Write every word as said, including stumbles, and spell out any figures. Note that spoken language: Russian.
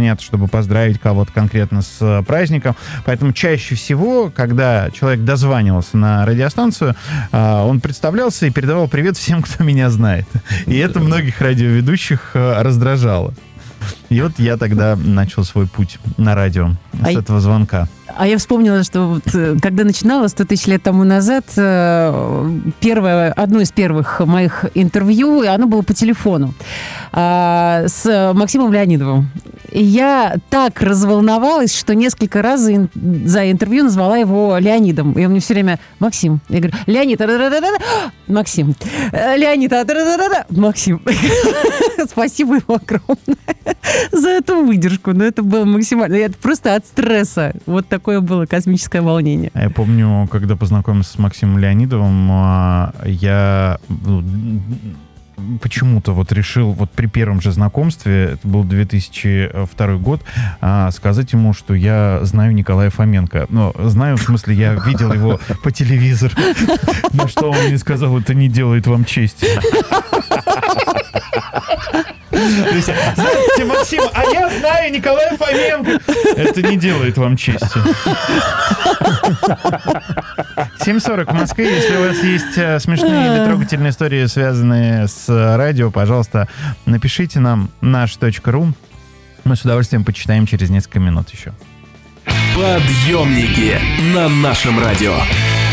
звонят, чтобы поздравить кого-то конкретно с праздником. Поэтому чаще всего, когда человек дозванивался на радиостанцию, он представлялся и передавал привет всем, кто меня знает. И это многих радиоведущих раздражало. И вот я тогда начал свой путь на радио с а этого звонка. А я вспомнила, что вот, когда начинала сто тысяч лет тому назад, первое, одно из первых моих интервью, оно было по телефону с Максимом Леонидовым. И я так разволновалась, что несколько раз за, за интервью назвала его Леонидом. И он мне все время: Максим. Я говорю: Леонид, Максим. Леонид, Максим. Спасибо ему огромное за эту выдержку. Но это было максимально... Это просто от стресса. Вот такое было космическое волнение. Я помню, когда познакомился с Максимом Леонидовым, я... почему-то вот решил вот при первом же знакомстве, это был две тысячи второй год, а, сказать ему, что я знаю Николая Фоменко. Ну, знаю, в смысле, я видел его по телевизору. На что он мне сказал: это не делает вам чести. Знаете, Максим, а я знаю Николая Фоменко. Это не делает вам чести. семь сорок в Москве. Если у вас есть смешные или трогательные истории, связанные с радио, пожалуйста, напишите нам наш точка ру. Мы с удовольствием почитаем через несколько минут еще. Подъемники на нашем радио.